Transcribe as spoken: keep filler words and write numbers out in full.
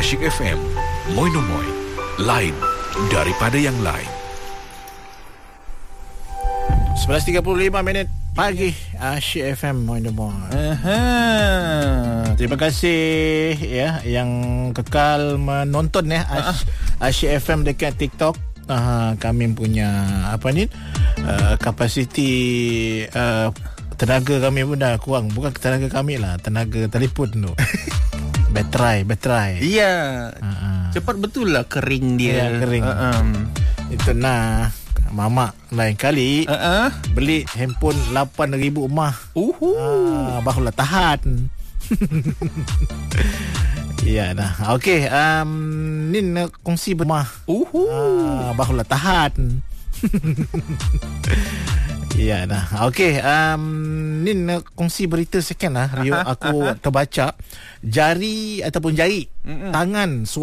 Asyik F M, Moi no Moi, lain daripada yang lain. sebelas tiga puluh lima minit pagi, Asyik F M, Moi no Moi. Aha. Terima kasih ya yang kekal menonton ya Asyik, Asyik F M dekat TikTok. Uh, kami punya apa ni uh, kapasiti uh, tenaga kami pun dah kurang. Bukan tenaga kami lah, tenaga telefon tu. Baterai, baterai. Ya. Uh-uh. Cepat betul lah kering dia. Ya, kering. Uh-uh. Itu nah Mamak lain kali uh-uh. beli handphone lapan ribu mah. Uhu. Ah, barulah tahan. Ya dah. Okey, um, ni nak kongsi bermah. Uhu. Ah, barulah tahan. Ya dah. Okey, um, ni nak kongsi berita sikit lah. Rio, aku terbaca jari ataupun jari Mm-mm. tangan